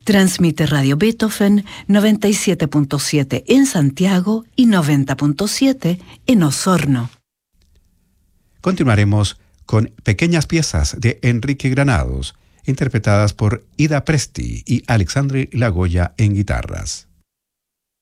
Transmite Radio Beethoven 97.7 en Santiago y 90.7 en Osorno. Continuaremos con pequeñas piezas de Enrique Granados, interpretadas por Ida Presti y Alexandre Lagoya en guitarras.